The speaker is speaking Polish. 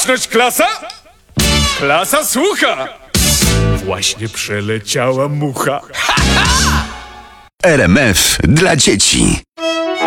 Baczność, klasa! Klasa słucha! Właśnie przeleciała mucha. RMF dla dzieci.